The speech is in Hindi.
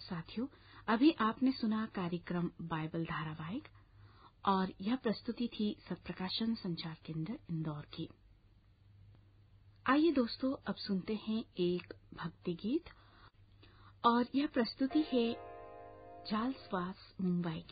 साथियों, अभी आपने सुना कार्यक्रम बाइबल धारावाहिक और यह प्रस्तुति थी सत्प्रकाशन संचार केंद्र इंदौर की। आइए दोस्तों, अब सुनते हैं एक भक्ति गीत और यह प्रस्तुति है चार्ल्स वास मुंबई की।